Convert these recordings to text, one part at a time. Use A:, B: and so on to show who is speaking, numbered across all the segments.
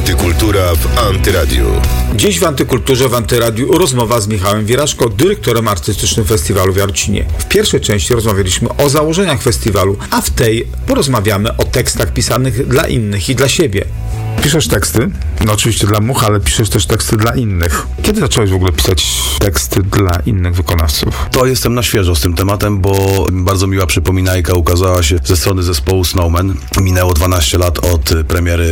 A: Antykultura w Antyradiu.
B: Dziś w Antykulturze w Antyradiu rozmowa z Michałem Wieraszko, dyrektorem artystycznym festiwalu w Jarocinie. W pierwszej części rozmawialiśmy o założeniach festiwalu, a w tej porozmawiamy o tekstach pisanych dla innych i dla siebie.
C: Piszesz teksty, no oczywiście dla much, ale piszesz też teksty dla innych. Kiedy zacząłeś w ogóle pisać teksty dla innych wykonawców?
D: To jestem na świeżo z tym tematem, bo bardzo miła przypominajka ukazała się ze strony zespołu Snowman. Minęło 12 lat od premiery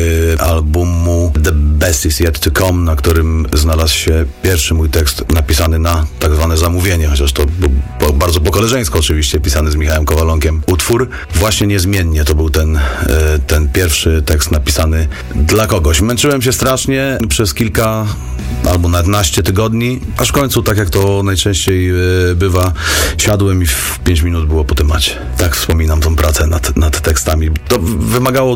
D: albumu The Best Is Yet To Come, na którym znalazł się pierwszy mój tekst napisany na tak zwane zamówienie, chociaż to był bardzo po koleżeńsku oczywiście, pisany z Michałem Kowalonkiem utwór. Właśnie niezmiennie to był ten pierwszy tekst napisany dla kogoś. Męczyłem się strasznie przez kilka albo nawet 12 tygodni, aż w końcu, tak jak to najczęściej bywa, siadłem i w 5 minut było po temacie. Tak wspominam tą pracę nad tekstami. To wymagało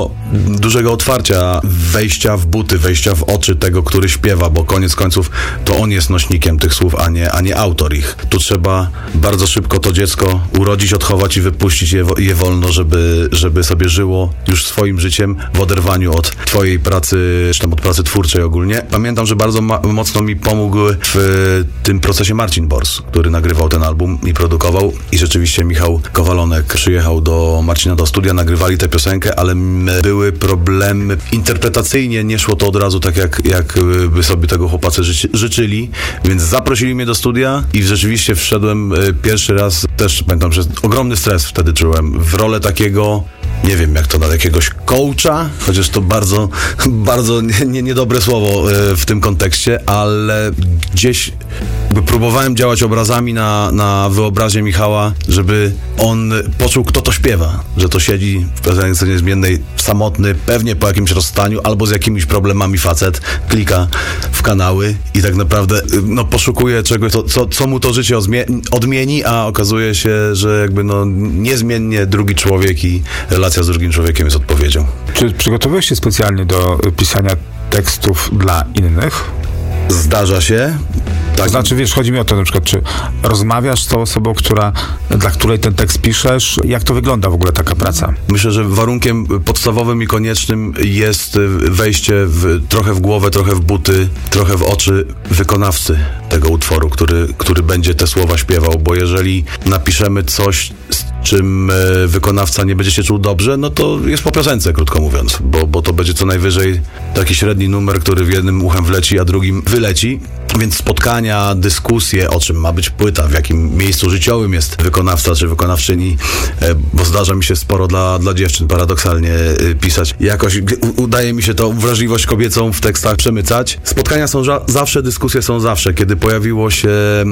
D: dużego otwarcia, wejścia w buty, wejścia w oczy tego, który śpiewa, bo koniec końców to on jest nośnikiem tych słów, a nie autor ich. Tu trzeba bardzo szybko to dziecko urodzić, odchować i wypuścić je wolno, żeby sobie żyło już swoim życiem w oderwaniu od twojej pracy, czy tam od pracy twórczej ogólnie. Pamiętam, że bardzo mocno mi pomógł w tym procesie Marcin Bors, który nagrywał ten album i produkował, i rzeczywiście Michał Kowalonek przyjechał do Marcina do studia, nagrywali tę piosenkę, ale były problemy interpretacyjnie, nie szło to od razu tak, jak by sobie tego chłopacy życzyli, więc zaprosili mnie do studia i rzeczywiście wszedłem pierwszy raz, też pamiętam, że ogromny stres wtedy czułem, w rolę takiego, nie wiem jak to na jakiegoś coacha, chociaż to bardzo, bardzo niedobre słowo w tym kontekście, ale gdzieś próbowałem działać obrazami na wyobraźnię Michała, żeby on poczuł, kto to śpiewa, że to siedzi w piosence niezmiennej samotny, pewnie po jakimś rozstaniu albo z jakimiś problemami facet, klika w kanały i tak naprawdę poszukuje czegoś, co mu to życie odmieni, a okazuje się, że jakby niezmiennie drugi człowiek i relacja z drugim człowiekiem jest odpowiedzią.
C: Czy przygotowałeś się specjalnie do pisania tekstów dla innych?
D: Zdarza się. Tak.
C: To znaczy, wiesz, chodzi mi o to, na przykład, czy rozmawiasz z tą osobą, dla której ten tekst piszesz? Jak to wygląda w ogóle taka praca?
D: Myślę, że warunkiem podstawowym i koniecznym jest wejście trochę w głowę, trochę w buty, trochę w oczy wykonawcy tego utworu, który będzie te słowa śpiewał, bo jeżeli napiszemy coś, z czym wykonawca nie będzie się czuł dobrze, no to jest po piosence, krótko mówiąc, bo to będzie co najwyżej taki średni numer, który w jednym uchem wleci, a drugim wyleci, więc spotkania, dyskusje, o czym ma być płyta, w jakim miejscu życiowym jest wykonawca czy wykonawczyni, bo zdarza mi się sporo dla dziewczyn paradoksalnie pisać. Jakoś udaje mi się tą wrażliwość kobiecą w tekstach przemycać. Spotkania są zawsze, dyskusje są zawsze. Kiedy pojawiło się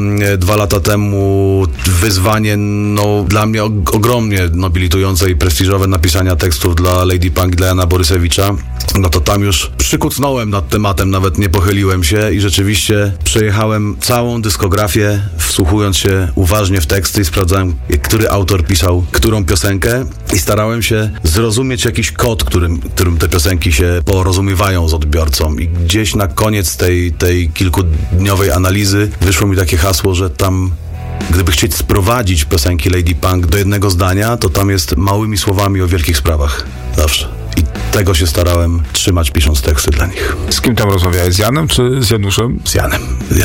D: 2 lata temu wyzwanie, dla mnie ogromnie nobilitujące i prestiżowe napisania tekstów dla Lady Punk i dla Jana Borysewicza, to tam już przykucnąłem nad tematem, nawet nie pochyliłem się i rzeczywiście przejechałem całą dyskografię, wsłuchując się uważnie w teksty i sprawdzałem, który autor pisał którą piosenkę i starałem się zrozumieć jakiś kod, którym te piosenki się porozumiewają z odbiorcą i gdzieś na koniec tej kilkudniowej analizy wyszło mi takie hasło, że tam, gdyby chcieć sprowadzić piosenki Lady Punk do jednego zdania, to tam jest małymi słowami o wielkich sprawach. Zawsze. I tego się starałem trzymać, pisząc teksty dla nich.
C: Z kim tam rozmawiałeś? Z Janem czy z Januszem?
D: Z Janem.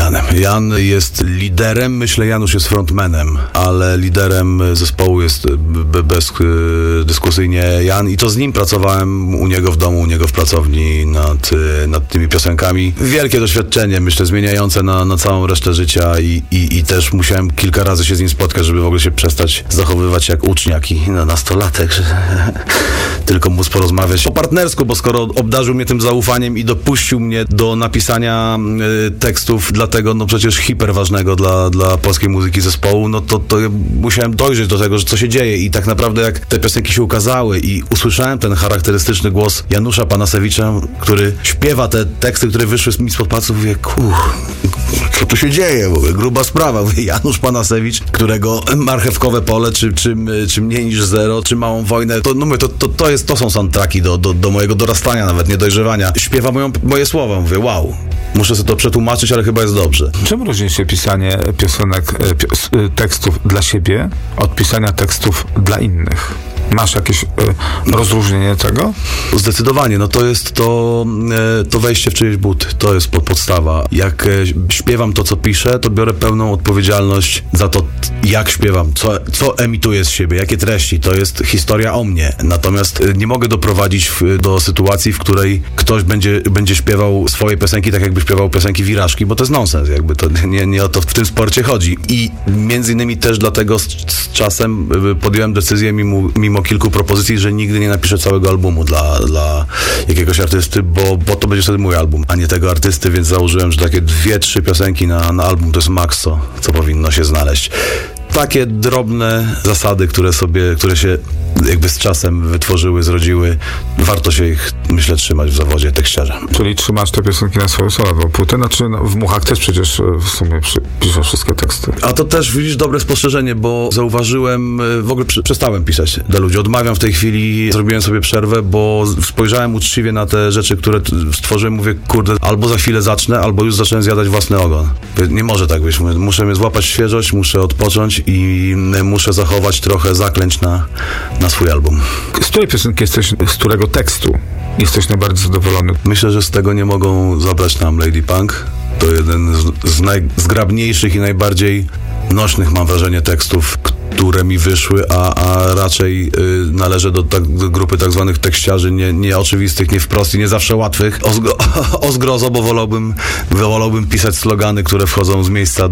D: Jan jest liderem, myślę, Janusz jest frontmanem, ale liderem zespołu jest bezdyskusyjnie Jan i to z nim pracowałem u niego w domu, u niego w pracowni nad tymi piosenkami. Wielkie doświadczenie, myślę, zmieniające na całą resztę życia i też musiałem kilka razy się z nim spotkać, żeby w ogóle się przestać zachowywać jak uczniak i nastolatek, że tylko móc porozmawiać po partnersku, bo skoro obdarzył mnie tym zaufaniem i dopuścił mnie do napisania tekstów dla tego, przecież hiperważnego dla polskiej muzyki zespołu, to musiałem dojrzeć do tego, że co się dzieje i tak naprawdę jak te piosenki się ukazały i usłyszałem ten charakterystyczny głos Janusza Panasewicza, który śpiewa te teksty, które wyszły mi spod palców, mówię, co tu się dzieje, mówię, gruba sprawa, mówię, Janusz Panasewicz, którego Marchewkowe Pole, czy Mniej niż Zero, czy Małą Wojnę, to są soundtracki do mojego dorastania, nawet nie dojrzewania. Śpiewa moje słowa, mówię, wow, muszę sobie to przetłumaczyć, ale chyba jest dobrze.
C: Czym różni się pisanie piosenek, tekstów dla siebie od pisania tekstów dla innych? Masz jakieś rozróżnienie tego?
D: Zdecydowanie, no to jest to wejście w czyjeś buty, to jest podstawa. Jak śpiewam to, co piszę, to biorę pełną odpowiedzialność za to, jak śpiewam, co emituję z siebie, jakie treści, to jest historia o mnie. Natomiast nie mogę doprowadzić do sytuacji, w której ktoś będzie śpiewał swoje piosenki tak, jakby śpiewał piosenki Wirażki, bo to jest nonsens, jakby to nie o to w tym sporcie chodzi. I między innymi też dlatego z czasem podjąłem decyzję mimo kilku propozycji, że nigdy nie napiszę całego albumu dla jakiegoś artysty, bo to będzie wtedy mój album, a nie tego artysty, więc założyłem, że takie 2-3 piosenki na album to jest maks, co powinno się znaleźć. Takie drobne zasady, które się jakby z czasem wytworzyły, zrodziły, warto się ich, myślę, trzymać w zawodzie tekściarza.
C: Czyli trzymasz te piosenki na swoją solową płytę? Znaczy w Muchach też przecież w sumie piszesz wszystkie teksty.
D: A to też, widzisz, dobre spostrzeżenie, bo zauważyłem, w ogóle przestałem pisać dla ludzi. Odmawiam w tej chwili, zrobiłem sobie przerwę, bo spojrzałem uczciwie na te rzeczy, które stworzyłem, mówię, kurde, albo za chwilę zacznę, albo już zacząłem zjadać własny ogon. Nie może tak być. Muszę złapać świeżość, muszę odpocząć i muszę zachować trochę zaklęć na swój album.
C: Z której piosenki z którego tekstu jesteś najbardziej zadowolony?
D: Myślę, że z tego nie mogą zabrać nam Lady Punk. To jeden z najzgrabniejszych i najbardziej nośnych, mam wrażenie, tekstów, które mi wyszły, a raczej należę do grupy tak zwanych tekściarzy nieoczywistych, nie wprost i nie zawsze łatwych. O zgrozo, bo wolałbym pisać slogany, które wchodzą z miejsca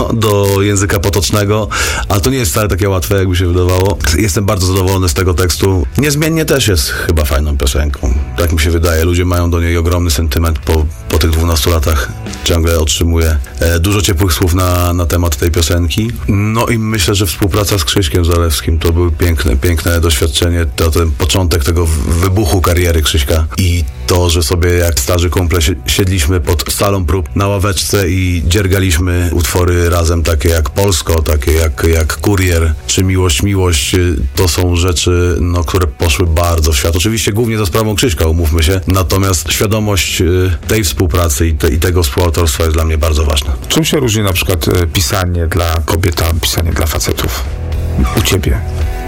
D: do języka potocznego, ale to nie jest wcale takie łatwe, jakby się wydawało. Jestem bardzo zadowolony z tego tekstu. Niezmiennie też jest chyba fajną piosenką. Tak mi się wydaje. Ludzie mają do niej ogromny sentyment po tych 12 latach. Ciągle otrzymuję dużo ciepłych słów na temat tej piosenki. No i myślę, że współpraca z Krzyśkiem Zalewskim to było piękne doświadczenie. To ten początek tego wybuchu kariery Krzyśka i to, że sobie jak starzy kumple siedliśmy pod salą prób na ławeczce i dziergaliśmy utwory razem, takie jak Polsko, takie jak Kurier czy Miłość, to są rzeczy, które poszły bardzo w świat. Oczywiście głównie za sprawą Krzyśka, umówmy się, natomiast świadomość tej współpracy i tego współautorstwa jest dla mnie bardzo ważna.
C: Czym się różni na przykład pisanie dla kobiet, a pisanie dla facetów? U ciebie.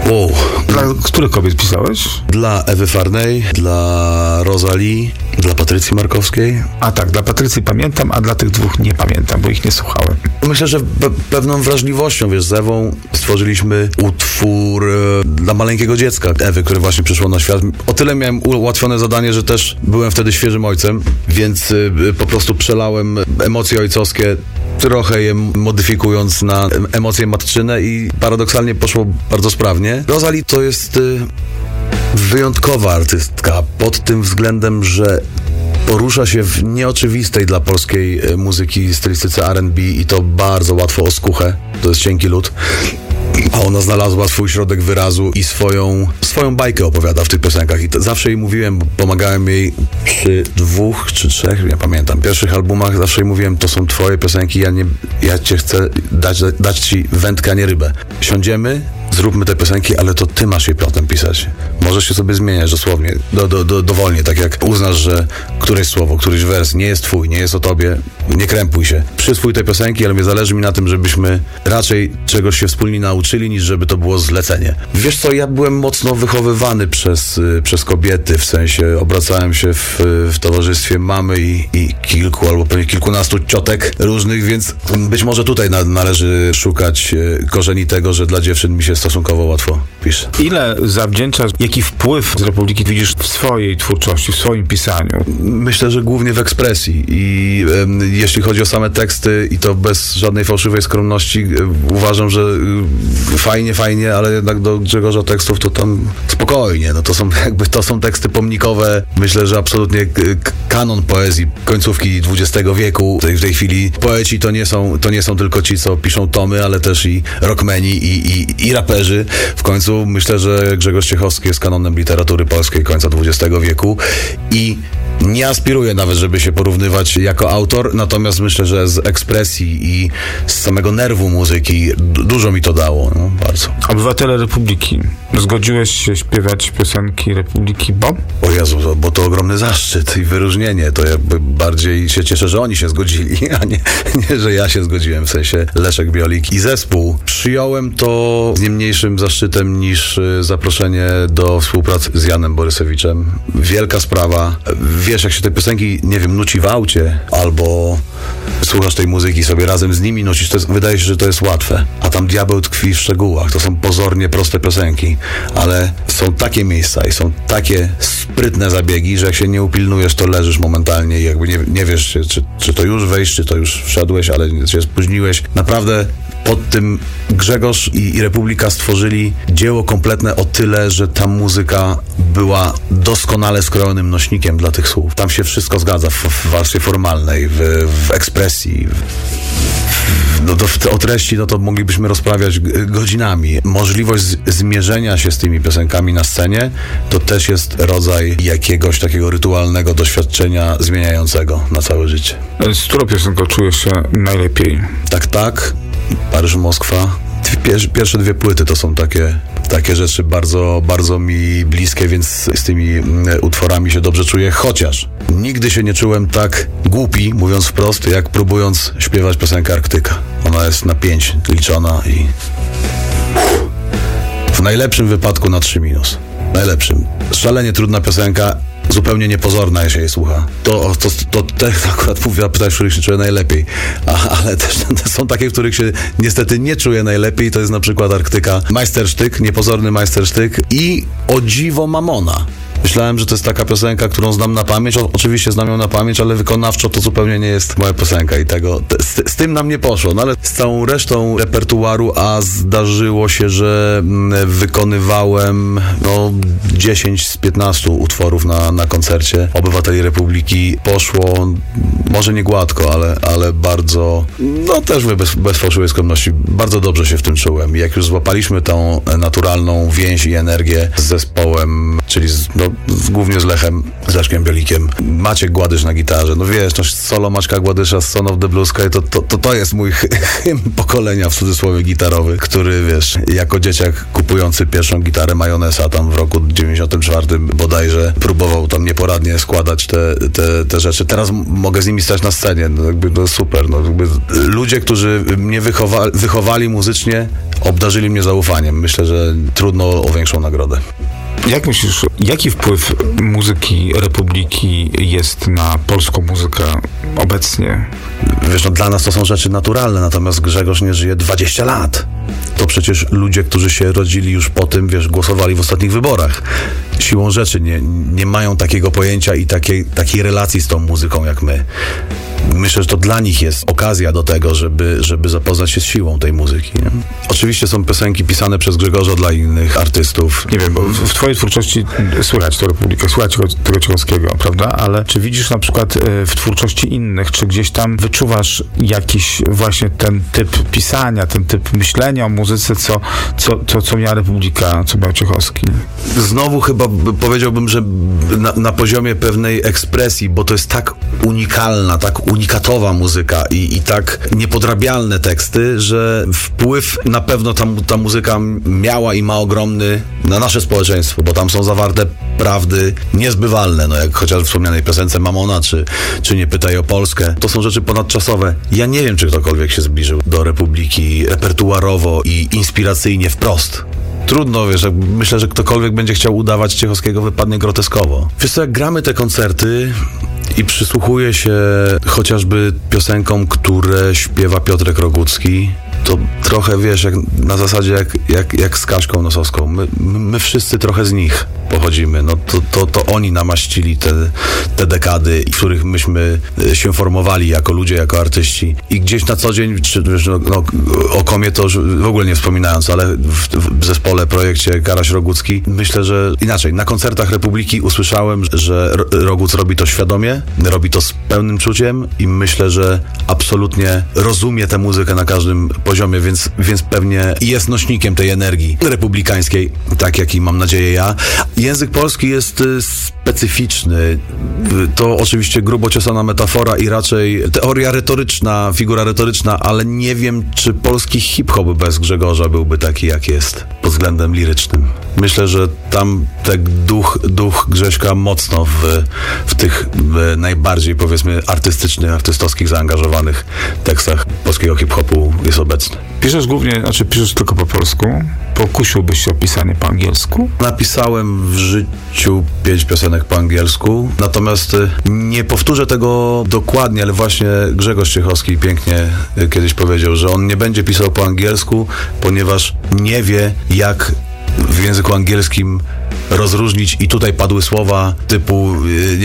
C: Dla których kobiet pisałeś?
D: Dla Ewy Farnej, dla Rosalie, dla Patrycji Markowskiej.
C: A tak, dla Patrycji pamiętam, a dla tych dwóch nie pamiętam, bo ich nie słuchałem.
D: Myślę, że pewną wrażliwością, z Ewą stworzyliśmy utwór dla maleńkiego dziecka Ewy, które właśnie przyszło na świat. O tyle miałem ułatwione zadanie, że też byłem wtedy świeżym ojcem, więc po prostu przelałem emocje ojcowskie, trochę je modyfikując na emocje matczyne i paradoksalnie poszło bardzo sprawnie. Rosalie to jest wyjątkowa artystka pod tym względem, że porusza się w nieoczywistej dla polskiej muzyki stylistyce R&B i to bardzo łatwo o skuchę. To jest cienki lód. A ona znalazła swój środek wyrazu i swoją bajkę opowiada w tych piosenkach. I zawsze jej mówiłem, bo pomagałem jej przy 2 czy 3, nie pamiętam, pierwszych albumach, zawsze jej mówiłem, to są twoje piosenki, ja cię chcę dać ci wędkę, a nie rybę. Siądziemy, zróbmy te piosenki, ale to ty masz je potem pisać. Możesz się sobie zmieniać dosłownie, dowolnie, tak jak uznasz, że któreś słowo, któryś wers nie jest twój, nie jest o tobie, nie krępuj się. Przyswój te piosenki, ale zależy mi na tym, żebyśmy raczej czegoś się wspólnie nauczyli, niż żeby to było zlecenie. Wiesz co, ja byłem mocno wychowywany przez kobiety, w sensie obracałem się w towarzystwie mamy i kilku albo pewnie kilkunastu ciotek różnych, więc być może tutaj należy szukać korzeni tego, że dla dziewczyn mi się stosunkowo łatwo pisze.
C: Ile zawdzięczasz, jaki wpływ z Republiki widzisz w swojej twórczości, w swoim pisaniu?
D: Myślę, że głównie w ekspresji i jeśli chodzi o same teksty i to bez żadnej fałszywej skromności, uważam, że fajnie, ale jednak do Grzegorza tekstów to tam spokojnie, to są teksty pomnikowe. Myślę, że absolutnie kanon poezji końcówki XX wieku. W tej chwili poeci to nie są tylko ci, co piszą tomy, ale też i rockmeni i raperzy. W końcu myślę, że Grzegorz Ciechowski jest kanonem literatury polskiej końca XX wieku i nie aspiruję nawet, żeby się porównywać jako autor, natomiast myślę, że z ekspresji i z samego nerwu muzyki dużo mi to dało, bardzo.
C: Obywatele Republiki. Zgodziłeś się śpiewać piosenki Republiki Bo?
D: O Jezu, bo to ogromny zaszczyt i wyróżnienie. To jakby bardziej się cieszę, że oni się zgodzili, a nie, że ja się zgodziłem, w sensie Leszek Biolik i zespół. Przyjąłem to z nie mniejszym zaszczytem niż zaproszenie do współpracy z Janem Borysewiczem. Wielka sprawa. Wiesz, jak się te piosenki, nie wiem, nuci w aucie, albo słuchasz tej muzyki sobie razem z nimi nucisz, wydaje się, że to jest łatwe. A tam diabeł tkwi w szczegółach. To są pozornie proste piosenki, ale są takie miejsca i są takie sprytne zabiegi, że jak się nie upilnujesz, to leżysz momentalnie i jakby nie wiesz, czy to już wejść, czy to już wszedłeś, ale się spóźniłeś. Naprawdę pod tym Grzegorz i Republika stworzyli dzieło kompletne o tyle, że ta muzyka była doskonale skrojonym nośnikiem dla tych słów. Tam się wszystko zgadza w warstwie formalnej, w ekspresji. O treści to moglibyśmy rozprawiać godzinami. Możliwość zmierzenia się z tymi piosenkami na scenie to też jest rodzaj jakiegoś takiego rytualnego doświadczenia zmieniającego na całe życie.
C: Z którą piosenką czujesz się najlepiej?
D: Tak. Paryż, Moskwa. Pierwsze dwie płyty to są takie rzeczy bardzo, bardzo mi bliskie, więc z tymi utworami się dobrze czuję, chociaż nigdy się nie czułem tak głupi, mówiąc wprost, jak próbując śpiewać piosenkę Arktyka. Ona jest na 5 liczona i w najlepszym wypadku na 3-. Najlepszym. Szalenie trudna piosenka, zupełnie niepozorna, jak się jej słucha. To akurat mówię, pytać, w których się czuję najlepiej. Ale też są takie, w których się niestety nie czuję najlepiej. To jest na przykład Arktyka. Majstersztyk, niepozorny majstersztyk i O dziwo Mamona. Myślałem, że to jest taka piosenka, którą znam na pamięć. Oczywiście znam ją na pamięć, ale wykonawczo to zupełnie nie jest moja piosenka i z tym nam nie poszło. No ale z całą resztą repertuaru, a zdarzyło się, że wykonywałem 10 z 15 utworów na koncercie Obywateli Republiki. Poszło może nie gładko, ale bardzo, też bez fałszywej skromności, bardzo dobrze się w tym czułem. I jak już złapaliśmy tą naturalną więź i energię z zespołem, czyli głównie z Leszkiem Bielikiem. Maciek Gładysz na gitarze. Solo Maćka Gładysza z Son of the Blue Sky to jest mój hymn pokolenia, w cudzysłowie, gitarowy, który, jako dzieciak kupujący pierwszą gitarę Majonesa tam w roku 94 bodajże próbował tam nieporadnie składać te rzeczy. Teraz mogę z nimi stać na scenie. Super. Ludzie, którzy mnie wychowali muzycznie, obdarzyli mnie zaufaniem. Myślę, że trudno o większą nagrodę.
C: Jak myślisz, jaki wpływ muzyki Republiki jest na polską muzykę obecnie?
D: Dla nas to są rzeczy naturalne, natomiast Grzegorz nie żyje 20 lat. To przecież ludzie, którzy się rodzili już po tym, głosowali w ostatnich wyborach. Siłą rzeczy nie mają takiego pojęcia i takiej relacji z tą muzyką jak my. Myślę, że to dla nich jest okazja do tego, żeby zapoznać się z siłą tej muzyki. Nie? Oczywiście są piosenki pisane przez Grzegorza dla innych artystów.
C: Nie wiem, bo w twojej twórczości słychać tę Republikę, słychać tego Ciechowskiego, prawda? Ale czy widzisz na przykład w twórczości innych, czy gdzieś tam wyczuwasz jakiś właśnie ten typ pisania, ten typ myślenia o muzyce, co miała Republika, co miał Ciechowski?
D: Znowu chyba powiedziałbym, że na poziomie pewnej ekspresji, bo to jest tak unikalna, tak unikatowa muzyka i tak niepodrabialne teksty, że wpływ na pewno ta muzyka miała i ma ogromny na nasze społeczeństwo, bo tam są zawarte prawdy niezbywalne, jak chociaż w wspomnianej piosence Mamona, czy Nie pytaj o Polskę. To są rzeczy ponadczasowe. Ja nie wiem, czy ktokolwiek się zbliżył do Republiki repertuarowo i inspiracyjnie wprost. Trudno, myślę, że ktokolwiek będzie chciał udawać Ciechowskiego, wypadnie groteskowo. Jak gramy te koncerty i przysłuchuję się chociażby piosenkom, które śpiewa Piotrek Rogucki, to trochę, jak na zasadzie jak z Kaśką Nosowską. My wszyscy trochę z nich pochodzimy. To oni namaścili te dekady, w których myśmy się formowali jako ludzie, jako artyści. I gdzieś na co dzień, o Komie to już w ogóle nie wspominając, ale w zespole, projekcie Karaś Rogucki, myślę, że inaczej. Na koncertach Republiki usłyszałem, że Roguc robi to świadomie, robi to z pełnym czuciem i myślę, że absolutnie rozumie tę muzykę na każdym poziomie, więc pewnie jest nośnikiem tej energii republikańskiej, tak jak i mam nadzieję ja. Język polski jest specyficzny. To oczywiście grubo ciosana metafora i raczej teoria retoryczna, figura retoryczna, ale nie wiem, czy polski hip-hop bez Grzegorza byłby taki, jak jest pod względem lirycznym. Myślę, że tam ten duch Grześka mocno w tych najbardziej, powiedzmy, artystowskich, zaangażowanych tekstach polskiego hip-hopu jest obecny.
C: Piszesz piszesz tylko po polsku? Pokusiłbyś się o pisanie po angielsku?
D: Napisałem w życiu 5 piosenek po angielsku, natomiast nie powtórzę tego dokładnie, ale właśnie Grzegorz Ciechowski pięknie kiedyś powiedział, że on nie będzie pisał po angielsku, ponieważ nie wie, jak w języku angielskim rozróżnić, i tutaj padły słowa typu,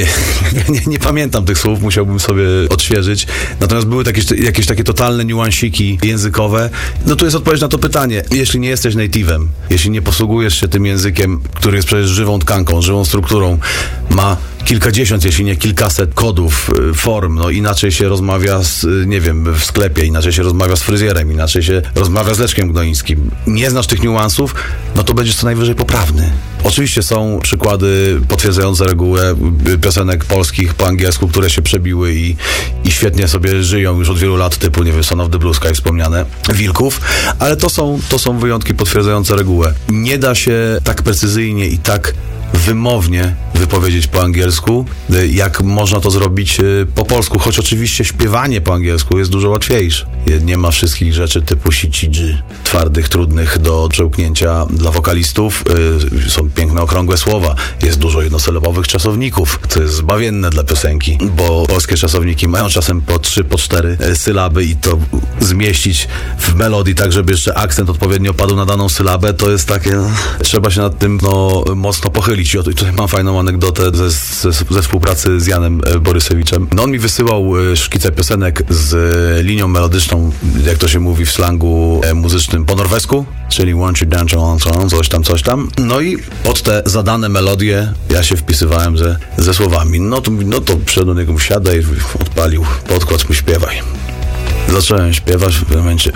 D: nie pamiętam tych słów, musiałbym sobie odświeżyć, natomiast były jakieś takie totalne niuansiki językowe. No tu jest odpowiedź na to pytanie. Jeśli nie jesteś native'em, jeśli nie posługujesz się tym językiem, który jest przecież żywą tkanką, żywą strukturą, ma kilkadziesiąt, jeśli nie kilkaset kodów, form, no inaczej się rozmawia w sklepie, inaczej się rozmawia z fryzjerem, inaczej się rozmawia z Leszkiem Gnoińskim. Nie znasz tych niuansów, no to będziesz co najwyżej poprawny. Oczywiście są przykłady potwierdzające regułę piosenek polskich po angielsku, które się przebiły i świetnie sobie żyją już od wielu lat, typu, Son of the Blue Sky wspomniane, Wilków, ale to są wyjątki potwierdzające regułę. Nie da się tak precyzyjnie i tak wymownie wypowiedzieć po angielsku, jak można to zrobić po polsku, choć oczywiście śpiewanie po angielsku jest dużo łatwiejsze. Nie ma wszystkich rzeczy typu si-ci-dży, twardych, trudnych do przełknięcia dla wokalistów. Są piękne, okrągłe słowa. Jest dużo jednosylabowych czasowników, co jest zbawienne dla piosenki, bo polskie czasowniki mają czasem po 3, po 4 sylaby i to zmieścić w melodii tak, żeby jeszcze akcent odpowiednio padł na daną sylabę, to jest takie, trzeba się nad tym mocno pochylić. I tutaj mam fajną anegdotę ze współpracy z Janem Borysewiczem. No on mi wysyłał szkice piosenek z linią melodyczną, jak to się mówi w slangu muzycznym, po norwesku, czyli won't you dance on, coś tam. No i pod te zadane melodie ja się wpisywałem ze słowami. No to przyszedł do niego, siadaj, odpalił podkład, mu śpiewaj. Zacząłem śpiewać, w pewnym momencie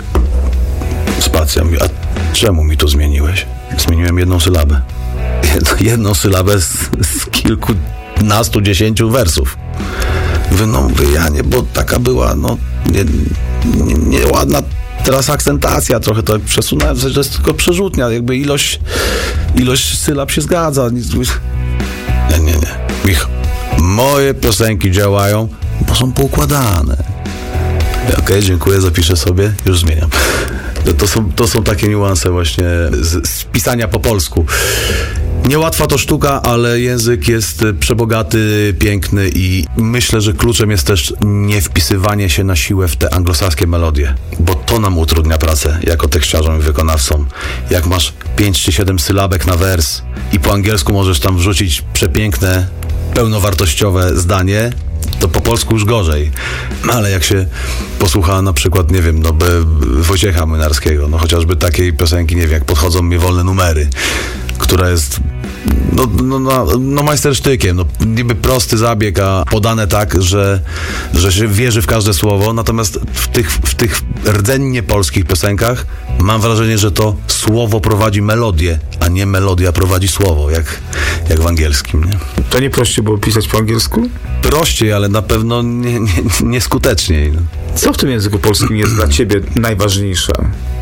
D: spacja mówi, a czemu mi to zmieniłeś? Zmieniłem jedną sylabę. Jedną sylabę z kilkunastu, 10 wersów. Mówię, Janie, bo taka była, nieładna teraz akcentacja, trochę to przesunąłem, to jest tylko przerzutnia, jakby ilość sylab się zgadza. Nie. Michał, moje piosenki działają, bo są poukładane. Okej, dziękuję, zapiszę sobie, już zmieniam. To są takie niuanse właśnie z pisania po polsku. Niełatwa to sztuka, ale język jest przebogaty, piękny i myślę, że kluczem jest też nie wpisywanie się na siłę w te anglosaskie melodie, bo to nam utrudnia pracę jako tekściarzom i wykonawcom. Jak masz 5 czy 7 sylabek na wers i po angielsku możesz tam wrzucić przepiękne, pełnowartościowe zdanie, to po polsku już gorzej. Ale jak się posłucha na przykład, Wojciecha Młynarskiego, chociażby takiej piosenki, jak Podchodzą mnie wolne numery, która jest majstersztykiem, niby prosty zabieg, a podane tak, że się wierzy w każde słowo, natomiast w tych rdzennie polskich piosenkach mam wrażenie, że to słowo prowadzi melodię, a nie melodia prowadzi słowo, jak w angielskim, nie?
C: To nie prościej było pisać po angielsku?
D: Prościej, ale na pewno nieskuteczniej.
C: Co w tym języku polskim jest dla ciebie najważniejsze?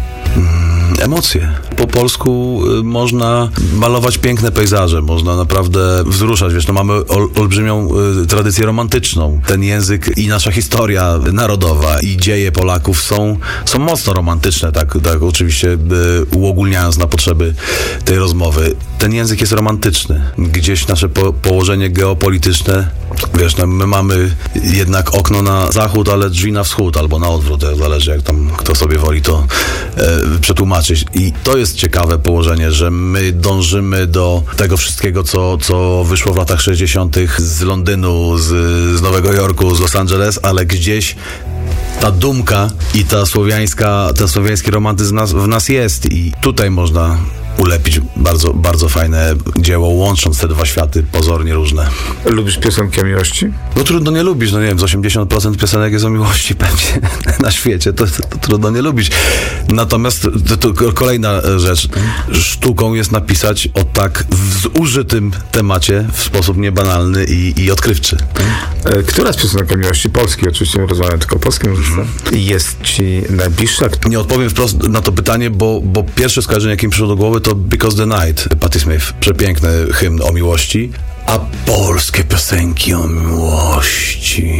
D: Emocje. Po polsku można malować piękne pejzaże, można naprawdę wzruszać. Mamy olbrzymią tradycję romantyczną. Ten język i nasza historia narodowa i dzieje Polaków są mocno romantyczne, tak oczywiście uogólniając na potrzeby tej rozmowy. Ten język jest romantyczny. Gdzieś nasze położenie geopolityczne, my mamy jednak okno na zachód, ale drzwi na wschód, albo na odwrót, zależy jak tam kto sobie woli to przetłumaczyć. I to jest ciekawe położenie, że my dążymy do tego wszystkiego, co wyszło w latach 60. z Londynu, z Nowego Jorku, z Los Angeles, ale gdzieś ta dumka i ten słowiański romantyzm w nas jest i tutaj można ulepić bardzo, bardzo fajne dzieło, łącząc te dwa światy pozornie różne.
C: Lubisz piosenki o miłości?
D: Trudno nie lubić, z 80% piosenek jest o miłości pewnie na świecie, to trudno nie lubić. Natomiast to kolejna rzecz, sztuką jest napisać o tak zużytym temacie w sposób niebanalny i odkrywczy.
C: Która z piosenek o miłości, polskiej oczywiście, nie rozmawiam tylko o polskim muzyce, jest ci najbliższa?
D: Nie odpowiem wprost na to pytanie, bo pierwsze skojarzenie, jakie mi przyszło do głowy, to Because the Night, Patti Smith. Przepiękny hymn o miłości. A polskie piosenki o miłości...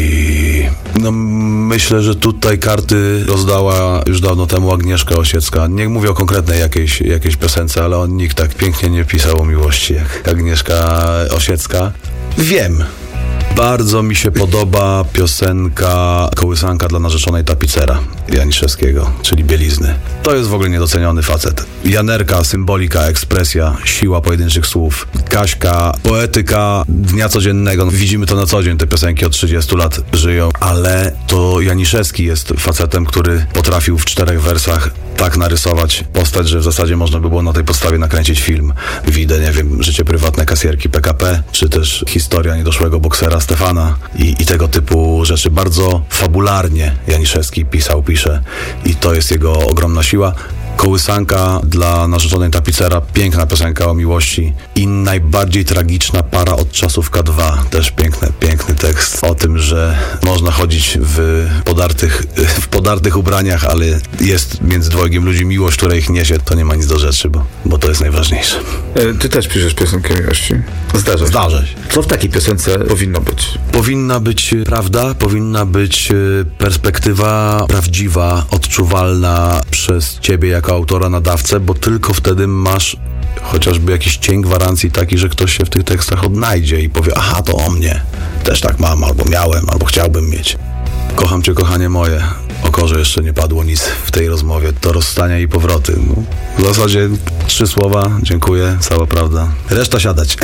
D: No myślę, że tutaj karty rozdała już dawno temu Agnieszka Osiecka. Nie mówię o konkretnej jakiejś piosence, ale nikt tak pięknie nie pisał o miłości jak Agnieszka Osiecka. Wiem. Bardzo mi się podoba piosenka Kołysanka dla narzeczonej tapicera Janiszewskiego, czyli bielizny. To jest w ogóle niedoceniony facet. Janerka, symbolika, ekspresja, siła pojedynczych słów. Kaśka, poetyka dnia codziennego. No, widzimy to na co dzień, te piosenki od 30 lat żyją, ale to Janiszewski jest facetem, który potrafił w 4 wersach tak narysować postać, że w zasadzie można by było na tej podstawie nakręcić film. Widzę, nie wiem, życie prywatne kasjerki PKP, czy też historia niedoszłego boksera Stefana i tego typu rzeczy. Bardzo fabularnie Janiszewski pisze i to jest jego ogromna siła. Kołysanka dla narzeczonej tapicera, piękna piosenka o miłości i najbardziej tragiczna para od czasów K2, też piękny tekst o tym, że można chodzić w podartych ubraniach, ale jest między dwojgiem ludzi miłość, która ich niesie, to nie ma nic do rzeczy, bo to jest najważniejsze.
C: Ty też piszesz piosenkę o miłości?
D: Zdarza się.
C: Co w takiej piosence powinno być?
D: Powinna być prawda, powinna być perspektywa prawdziwa, odczuwalna przez ciebie jako autora, nadawcę, bo tylko wtedy masz chociażby jakiś cień gwarancji taki, że ktoś się w tych tekstach odnajdzie i powie, aha, to o mnie. Też tak mam, albo miałem, albo chciałbym mieć. Kocham cię, kochanie moje. O korze jeszcze nie padło nic w tej rozmowie. To rozstania i powroty. No, w zasadzie 3 słowa, dziękuję, cała prawda. Reszta siadać.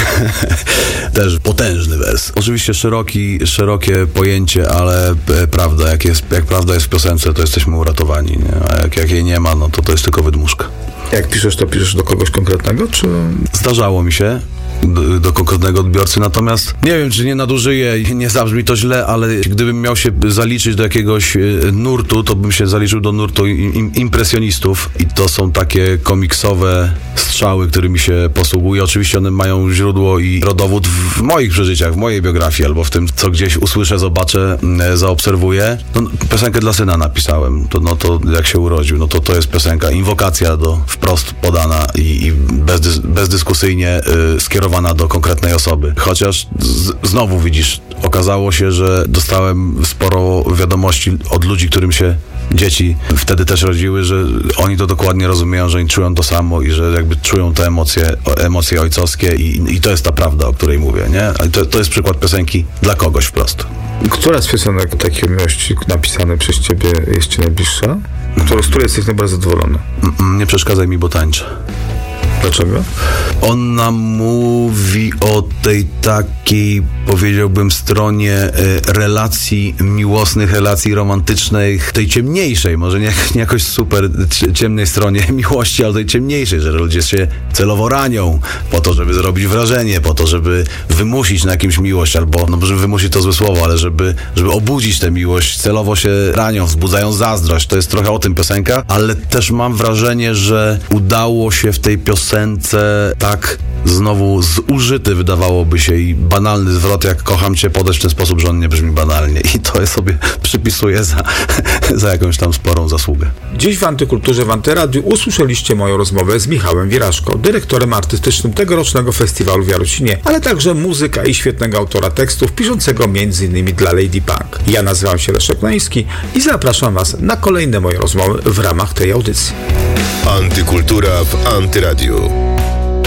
D: Też potężny wers. Oczywiście szerokie pojęcie, ale prawda, jak prawda jest w piosence, to jesteśmy uratowani. Nie? A jak jej nie ma, no to jest tylko wydmuszka.
C: Jak piszesz, to piszesz do kogoś konkretnego, czy...
D: Zdarzało mi się do konkretnego odbiorcy, natomiast nie wiem, czy nie nadużyję, nie zabrzmi to źle, ale gdybym miał się zaliczyć do jakiegoś nurtu, to bym się zaliczył do nurtu impresjonistów i to są takie komiksowe strzały, którymi się posługuję. Oczywiście one mają źródło i rodowód w moich przeżyciach, w mojej biografii, albo w tym, co gdzieś usłyszę, zobaczę, zaobserwuję. No, piosenkę dla syna napisałem, to jak się urodził, no to jest piosenka, inwokacja wprost podana i bezdyskusyjnie skierowana do konkretnej osoby. Chociaż znowu widzisz, okazało się, że dostałem sporo wiadomości od ludzi, którym się dzieci wtedy też rodziły, że oni to dokładnie rozumieją, że oni czują to samo i że jakby czują te emocje ojcowskie i to jest ta prawda, o której mówię, nie? Ale to jest przykład piosenki dla kogoś wprost.
C: Która z piosenek takiej miłości napisane przez ciebie jest ci najbliższa? Z której jesteś najbardziej zadowolony?
D: Nie przeszkadzaj mi, bo tańczę.
C: Dlaczego?
D: Ona mówi o tej takiej, powiedziałbym, stronie relacji miłosnych, relacji romantycznych, tej ciemniejszej, może nie jakoś super ciemnej stronie miłości, ale tej ciemniejszej, że ludzie się celowo ranią po to, żeby zrobić wrażenie, po to, żeby wymusić na kimś miłość, albo, no żeby wymusić to złe słowo, ale żeby obudzić tę miłość, celowo się ranią, wzbudzają zazdrość. To jest trochę o tym piosenka, ale też mam wrażenie, że udało się w tej piosence tak znowu zużyty, wydawałoby się, i banalny zwrot, jak kocham cię, podać w ten sposób, że on nie brzmi banalnie. I to ja sobie przypisuję za jakąś tam sporą zasługę.
B: Dziś w Antykulturze w Antyradiu usłyszeliście moją rozmowę z Michałem Wieraszko, dyrektorem artystycznym tegorocznego festiwalu w Jarocinie, ale także muzyka i świetnego autora tekstów, piszącego m.in. dla Lady Punk. Ja nazywam się Leszek Nański i zapraszam Was na kolejne moje rozmowy w ramach tej audycji.
A: Antykultura w Antyradiu.